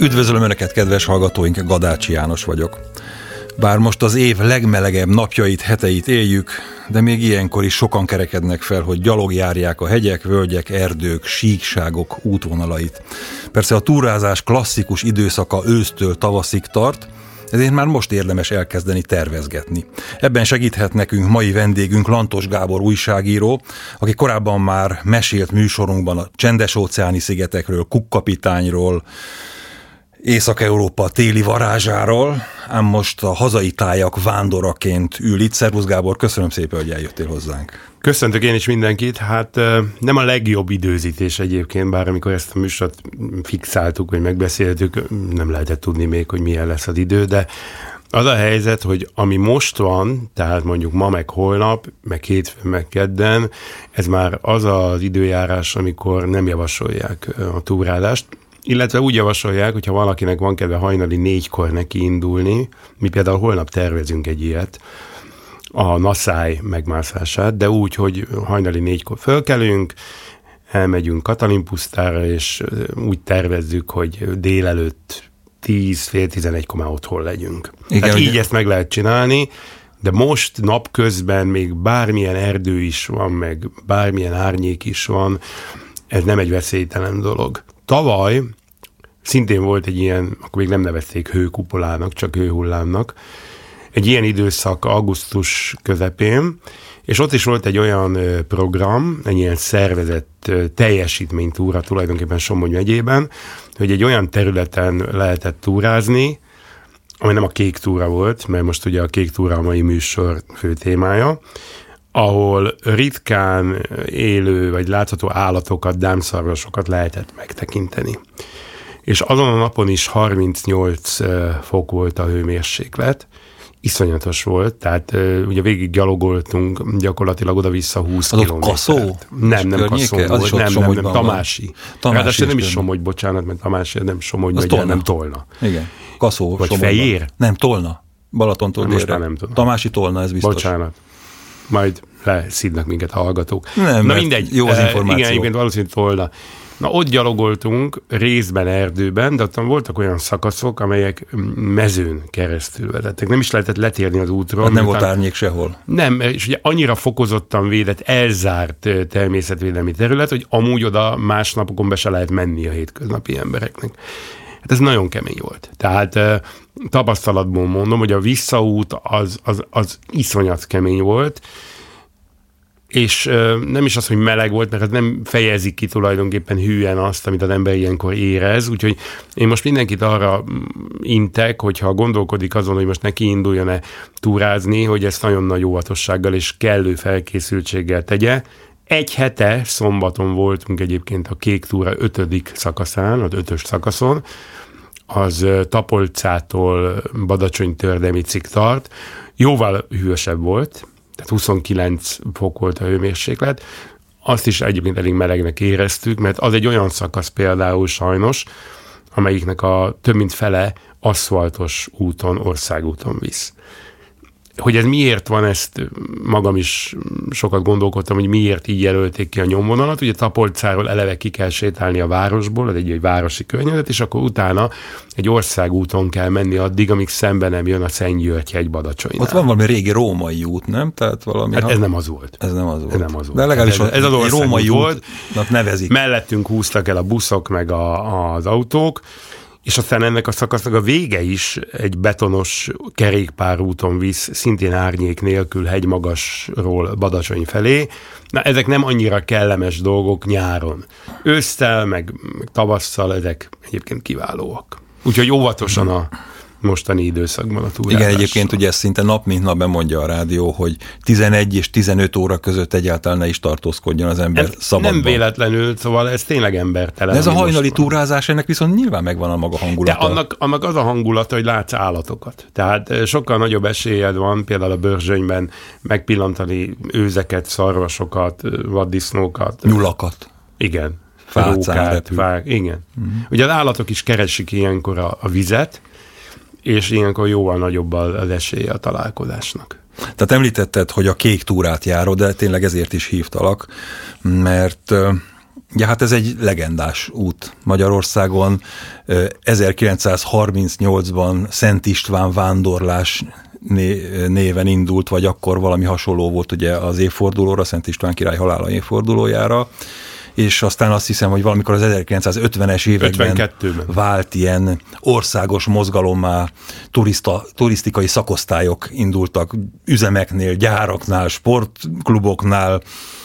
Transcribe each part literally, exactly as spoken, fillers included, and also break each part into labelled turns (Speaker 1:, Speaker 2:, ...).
Speaker 1: Üdvözlöm Önöket, kedves hallgatóink, Gadácsi János vagyok. Bár most az év legmelegebb napjait, heteit éljük, de még ilyenkor is sokan kerekednek fel, hogy gyalogjárják a hegyek, völgyek, erdők, síkságok útvonalait. Persze a túrázás klasszikus időszaka ősztől tavaszig tart, ezért már most érdemes elkezdeni tervezgetni. Ebben segíthet nekünk mai vendégünk, Lantos Gábor újságíró, aki korábban már mesélt műsorunkban a csendes-óceáni szigetekről, Cook-kapitányról, Észak-Európa téli varázsáról, ám most a hazai tájak vándoraként ül itt. Szervusz Gábor, köszönöm szépen, hogy eljöttél hozzánk.
Speaker 2: Köszöntök én is mindenkit. Hát nem a legjobb időzítés egyébként, bár amikor ezt a műsort fixáltuk, vagy megbeszéltük, nem lehetett tudni még, hogy milyen lesz az idő, de az a helyzet, hogy ami most van, tehát mondjuk ma, meg holnap, meg hétfőn, meg kedden, ez már az az időjárás, amikor nem javasolják a túrálást, illetve úgy javasolják, hogyha valakinek van kedve hajnali négykor neki indulni, mi például holnap tervezünk egy ilyet, a Naszály megmászását, de úgy, hogy hajnali négykor fölkelünk, elmegyünk Katalin-pusztára, és úgy tervezzük, hogy délelőtt tíz, fél tizenegykor már otthon legyünk. Igen, tehát így ugye... ezt meg lehet csinálni, de most napközben még bármilyen erdő is van, meg bármilyen árnyék is van, ez nem egy veszélytelen dolog. Tavaly szintén volt egy ilyen, akkor még nem nevezték hőkupolának, csak hőhullámnak, egy ilyen időszak augusztus közepén, és ott is volt egy olyan program, egy ilyen szervezett teljesítménytúra tulajdonképpen Somogy megyében, hogy egy olyan területen lehetett túrázni, ami nem a kék túra volt, mert most ugye a kék túra a mai műsor fő témája, ahol ritkán élő vagy látható állatokat, dámszarvasokat lehetett megtekinteni. És azon a napon is harmincnyolc fok volt a hőmérséklet, iszonyatos volt, tehát ugye végig gyalogoltunk gyakorlatilag oda-vissza húsz kilométert.
Speaker 1: Az ott Kaszó?
Speaker 2: Nem, nem Kaszó volt, nem, nem, nem, Tamási.
Speaker 1: Tamási
Speaker 2: nem is Somogy, bocsánat, mert Tamási nem Somogy megye, nem Tolna.
Speaker 1: Igen, Kaszó,
Speaker 2: vagy
Speaker 1: Somogyban.
Speaker 2: Fejér?
Speaker 1: Nem, Tolna. Balatontól
Speaker 2: most már nem tudom.
Speaker 1: Tamási Tolna, ez biztos.
Speaker 2: Bocsánat. Majd leszidnak minket a hallgatók.
Speaker 1: Nem, na mindegy. Jó az információ.
Speaker 2: Igen, egyébként valószínűleg Tolna. Na, ott gyalogoltunk részben erdőben, de ott voltak olyan szakaszok, amelyek mezőn keresztül vezettek. Nem is lehetett letérni az útról.
Speaker 1: Hát nem volt árnyék sehol.
Speaker 2: Nem, és ugye annyira fokozottan védett, elzárt természetvédelmi terület, hogy amúgy oda más napokon be se lehet menni a hétköznapi embereknek. Hát ez nagyon kemény volt. Tehát tapasztalatból mondom, hogy a visszaút az, az, az iszonyat kemény volt, és nem is az, hogy meleg volt, mert nem fejezik ki tulajdonképpen hűen azt, amit az ember ilyenkor érez, úgyhogy én most mindenkit arra intek, hogyha gondolkodik azon, hogy most neki induljon-e túrázni, hogy ezt nagyon nagy óvatossággal és kellő felkészültséggel tegye. Egy hete szombaton voltunk egyébként a Kék túra ötödik szakaszán, az ötös szakaszon, az Tapolcától Badacsony-Tördemicig tart, jóval hűvösebb volt, tehát huszonkilenc fok volt a hőmérséklet, azt is egyébként elég melegnek éreztük, mert az egy olyan szakasz például sajnos, amelyiknek a több mint fele aszfaltos úton, országúton visz. Hogy ez miért van, ezt magam is sokat gondolkodtam, hogy miért így jelölték ki a nyomvonalat. Ugye Tapolcáról eleve ki kell sétálni a városból, ez egy, egy városi környezet, és akkor utána egy országúton kell menni addig, amíg szembe nem jön a Szentgyörgy-hegy Badacsonynál.
Speaker 1: Ott van valami régi római út, nem? Tehát valami
Speaker 2: hát ha... ez nem az volt.
Speaker 1: Ez nem az volt.
Speaker 2: Ez nem az volt.
Speaker 1: De legalábbis
Speaker 2: ez, ez az
Speaker 1: egy római útnak nevezik.
Speaker 2: Mellettünk húztak el a buszok, meg a, az autók, és aztán ennek a szakasznak a vége is egy betonos kerékpárúton visz, szintén árnyék nélkül hegymagasról Badacsony felé. Na, ezek nem annyira kellemes dolgok nyáron. Ősszel, meg, meg tavasszal ezek egyébként kiválóak. Úgyhogy óvatosan a mostani időszakban a túrázás.
Speaker 1: Igen, egyébként ugye ez szinte nap mint nap bemondja a rádió, hogy tizenegy és tizenöt óra között egyáltalán ne is tartózkodjon az ember
Speaker 2: ez
Speaker 1: szabadban.
Speaker 2: Nem véletlenül, szóval ez tényleg embertelen.
Speaker 1: De ez a hajnali túrázás, ennek viszont nyilván megvan a maga hangulata.
Speaker 2: De annak, annak az a hangulata, hogy látsz állatokat. Tehát sokkal nagyobb esélyed van például a Börzsönyben megpillantani őzeket, szarvasokat, vaddisznókat.
Speaker 1: Nyulakat.
Speaker 2: Igen.
Speaker 1: Fácán
Speaker 2: fák, igen. Uh-huh. Ugye az állatok is keresik ilyenkor a, a vizet, és ilyenkor jóval nagyobb az esélye a találkozásnak.
Speaker 1: Tehát említetted, hogy a kék túrát járod, de tényleg ezért is hívtalak, mert Ja, hát ez egy legendás út Magyarországon. ezerkilencszázharmincnyolcban Szent István vándorlás néven indult, vagy akkor valami hasonló volt ugye az évfordulóra, Szent István király halála évfordulójára, és aztán azt hiszem, hogy valamikor az ezerkilencszázötvenes években
Speaker 2: ötvenkettőben
Speaker 1: vált ilyen országos mozgalommá, turista, turisztikai szakosztályok indultak üzemeknél, gyáraknál, sportkluboknál.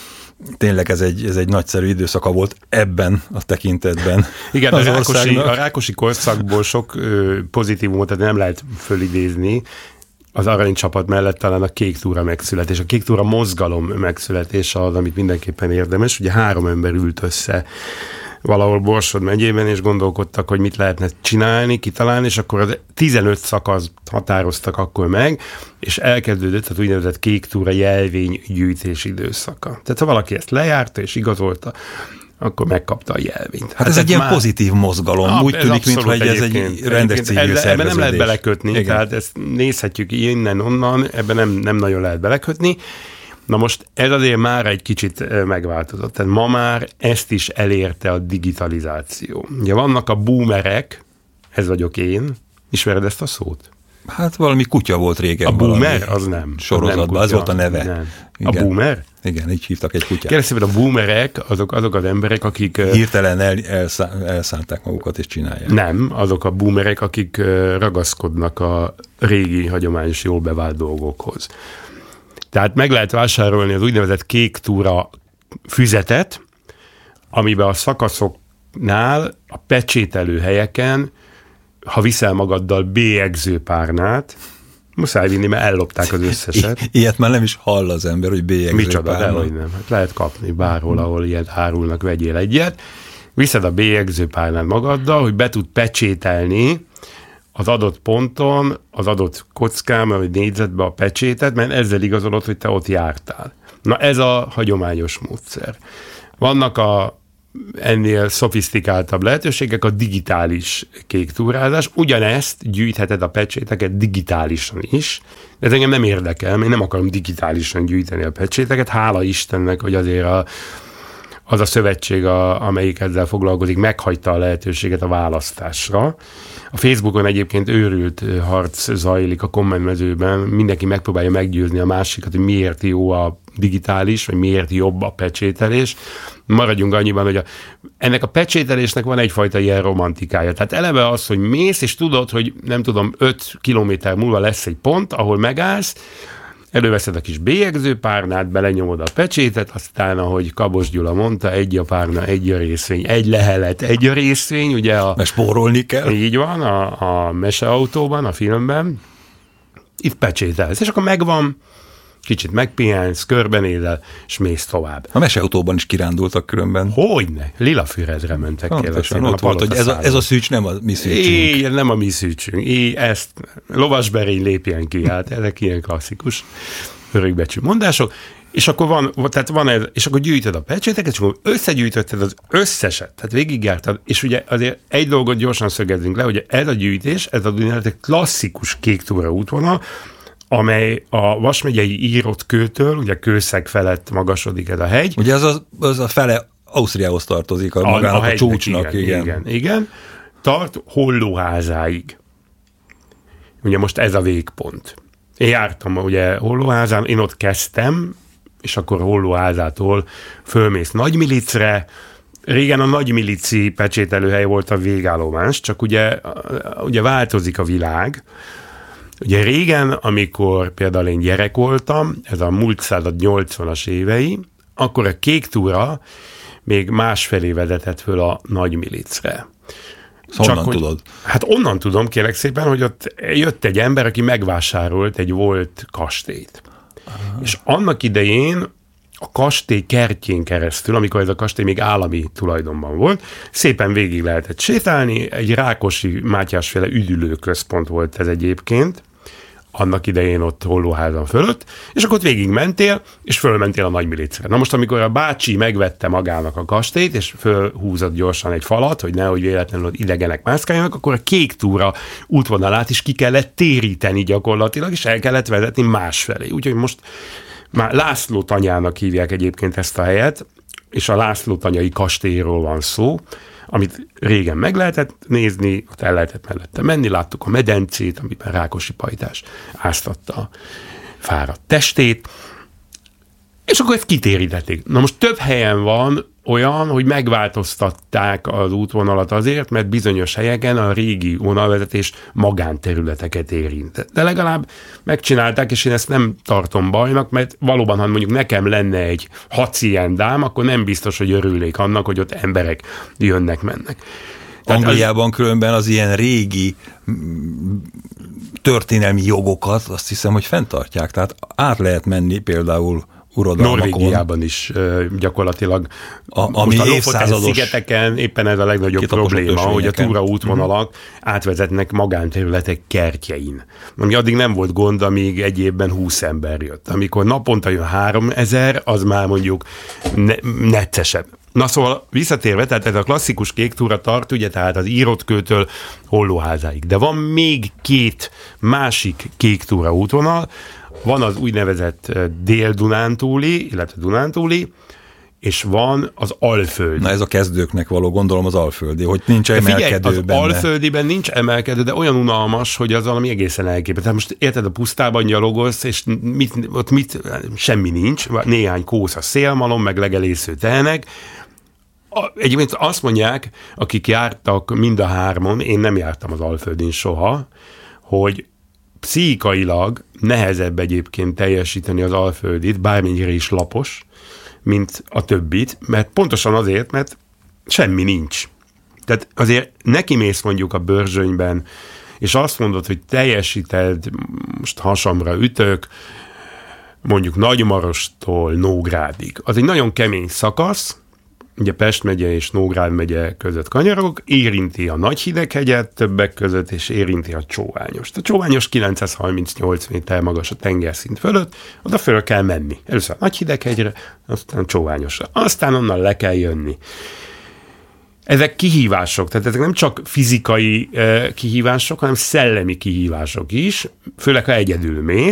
Speaker 1: Tényleg ez egy, ez egy nagyszerű időszaka volt ebben a tekintetben.
Speaker 2: Igen, a Rákosi, a Rákosi korszakból sok ö, pozitívumot tehát nem lehet fölidézni. Az aranycsapat mellett talán a Kék Túra megszületés. A Kék Túra mozgalom megszületése az, amit mindenképpen érdemes. Ugye három ember ült össze valahol Borsod megyében, és gondolkodtak, hogy mit lehetne csinálni, kitalálni, és akkor az tizenöt szakasz határoztak akkor meg, és elkezdődött az úgynevezett Kék Túra jelvénygyűjtés időszaka. Tehát ha valaki ezt lejárta és igazolta, akkor megkapta a jelvényt.
Speaker 1: Hát, hát ez egy ilyen már... pozitív mozgalom. Ah, úgy tűnik, mintha ez egy rendes civil szerveződés. Ebben nem lehet belekötni, igen. Tehát ezt nézhetjük innen-onnan, ebben nem, nem nagyon lehet belekötni. Na most ez azért már egy kicsit megváltozott. Tehát ma már ezt is elérte a digitalizáció. Ugye vannak a boomerek, ez vagyok én, ismered ezt a szót? Hát valami kutya volt régen.
Speaker 2: A boomer az nem.
Speaker 1: Sorozatban,
Speaker 2: nem
Speaker 1: az volt a neve.
Speaker 2: Nem. A boomer?
Speaker 1: Igen, így hívtak egy kutyát.
Speaker 2: Kérdeztem, a boomerek azok, azok az emberek, akik...
Speaker 1: Hirtelen el, elszá, elszánták magukat és csinálják.
Speaker 2: Nem, azok a boomerek, akik ragaszkodnak a régi, hagyományos, jól bevált dolgokhoz. Tehát meg lehet vásárolni az úgynevezett Kék Túra füzetet, amiben a szakaszoknál, a pecsételő helyeken, ha viszel magaddal bélyegzőpárnát, muszáj vinni, mert ellopták az összeset. I- ilyet már nem is hall az ember, hogy bélyegzőpárna. Micsoda, dehogy nem. Hát lehet kapni bárhol, ahol ilyet árulnak, vegyél egyet. Viszed a bélyegzőpárnát magaddal, hogy be tud pecsételni az adott ponton, az adott kockán, vagy négyzetbe a pecsétet, mert ezzel igazolod, hogy te ott jártál. Na ez a hagyományos módszer. Vannak a ennél szofisztikáltabb lehetőségek, a digitális kéktúrázás. Ugyanezt gyűjtheted a pecséteket digitálisan is, de ez engem nem érdekel, én nem akarom digitálisan gyűjteni a pecséteket. Hála Istennek, hogy azért a, az a szövetség, a, amelyik ezzel foglalkozik, meghagyta a lehetőséget a választásra. A Facebookon egyébként őrült harc zajlik a kommentmezőben, mindenki megpróbálja meggyőzni a másikat, hogy miért jó a digitális, vagy miért jobb a pecsételés. Maradjunk annyiban, hogy a, ennek a pecsételésnek van egyfajta ilyen romantikája. Tehát eleve az, hogy mész, és tudod, hogy nem tudom, öt kilométer múlva lesz egy pont, ahol megállsz, előveszed a kis bélyegzőpárnát, belenyomod a pecsétet, aztán, ahogy Kabos Gyula mondta, egy a párna, egy a részvény, egy lehelet, egy a részvény, ugye a...
Speaker 1: Mert spórolni kell.
Speaker 2: Így van, a, a meseautóban, a filmben. Itt pecsételsz, és akkor megvan, kicsit megpihensz, körbenézel, és mész tovább.
Speaker 1: A meseautóban is kirándultak különben.
Speaker 2: Hogyne? Lilafüredre mentek ki.
Speaker 1: Ott volt, hogy ez a, ez a szűcs nem a mi szűcsünk.
Speaker 2: É, nem a mi szűcsünk. É, ezt lovasberény lépjen ki, hát ezek ilyen klasszikus örökbecsű mondások. És akkor van, tehát van ez, és akkor gyűjtöd a pecséteket, és akkor összegyűjtötted az összeset, tehát végigjártad, és ugye azért egy dolgot gyorsan szögezzünk le, hogy ez a gyűjtés, ez a klasszikus kék túra útvonal, amely a Vas megyei írott kőtől, ugye Kőszeg felett magasodik ez a hegy.
Speaker 1: Ugye az a, az a fele Ausztriához tartozik, a, a magának a, a csúcsnak.
Speaker 2: Igen, igen. igen, igen. Tart Hollóházáig. Ugye most ez a végpont. Én jártam ugye Hollóházán, én ott kezdtem, és akkor Hollóházától fölmész Nagymilicre. Régen a nagymilici pecsételőhely volt a végállomás, csak ugye, ugye változik a világ. Ugye régen, amikor például én gyerek voltam, ez a múlt század nyolcvanas évei, akkor a kék túra még másfelé vezetett föl a Nagymilicre.
Speaker 1: Szóval onnan hogy, tudod?
Speaker 2: Hát onnan tudom, kérlek szépen, hogy ott jött egy ember, aki megvásárolt egy volt kastélyt. Aha. És annak idején a kastély kertjén keresztül, amikor ez a kastély még állami tulajdonban volt, szépen végig lehetett sétálni, egy Rákosi Mátyásféle üdülőközpont volt ez egyébként, annak idején ott Hollóházan fölött, és akkor ott végig mentél, és fölmentél a Nagymilicre. Na most, amikor a bácsi megvette magának a kastélyt, és fölhúzott gyorsan egy falat, hogy nehogy véletlenül idegenek mászkáljanak, akkor a kék túra útvonalát is ki kellett téríteni gyakorlatilag, és el kellett vezetni másfelé. Úgyhogy most már László tanyának hívják egyébként ezt a helyet, és a László-tanyai kastélyról van szó, amit régen meg lehetett nézni, ott el lehetett mellette menni, láttuk a medencét, amiben Rákosi pajtás áztatta a fáradt testét, és akkor ezt kitérítették. Na most több helyen van olyan, hogy megváltoztatták az útvonalat azért, mert bizonyos helyeken a régi vonalvezetés magánterületeket érint. De legalább megcsinálták, és én ezt nem tartom bajnak, mert valóban, ha mondjuk nekem lenne egy haciendám, akkor nem biztos, hogy örülnék annak, hogy ott emberek jönnek-mennek.
Speaker 1: Angliában az... különben az ilyen régi történelmi jogokat azt hiszem, hogy fenntartják. Tehát át lehet menni például uradalmakon.
Speaker 2: Norvégiában is uh, gyakorlatilag
Speaker 1: a, ami
Speaker 2: a
Speaker 1: évszázados
Speaker 2: szigeteken éppen ez a legnagyobb probléma, hogy a túraútvonalak mm. átvezetnek magánterületek kertjein. Ami addig nem volt gond, amíg egy évben húsz ember jött. Amikor naponta jön háromezer, az már mondjuk ne- neccesebb. Na szóval visszatérve, tehát ez a klasszikus kék túra tart, ugye, tehát az Írótkőtől Hollóházáig. De van még két másik kék túra útvonal, van az úgynevezett Dél-Dunántúli, illetve Dunántúli, és van az Alföldi.
Speaker 1: Na ez a kezdőknek való, gondolom az Alföldi, hogy nincs emelkedő
Speaker 2: figyelj,
Speaker 1: benne.
Speaker 2: Az Alföldiben nincs emelkedő, de olyan unalmas, hogy az valami egészen elképesztő. Tehát most érted, a pusztában gyalogolsz, és mit, ott mit, semmi nincs, néhány kósz a szélmalom, meg legelésző tehenek. Egyébként azt mondják, akik jártak mind a hármon, én nem jártam az Alföldin soha, hogy pszichikailag nehezebb egyébként teljesíteni az Alföldit, bármennyire is lapos, mint a többit, mert pontosan azért, mert semmi nincs. Tehát azért nekimész mondjuk a Börzsönyben, és azt mondod, hogy teljesíted, most hasamra ütök, mondjuk Nagymarostól Nógrádig. Az egy nagyon kemény szakasz, ugye Pest megye és Nógrád megye között kanyarok, érinti a Nagyhideghegyet többek között, és érinti a Csóványost. A Csóványos kilencszázharmincnyolc méter magas a tengerszint fölött, oda föl kell menni. Először a Nagyhideghegyre, aztán a Csóványosra. Aztán onnan le kell jönni. Ezek kihívások, tehát ezek nem csak fizikai eh, kihívások, hanem szellemi kihívások is, főleg ha egyedül mész.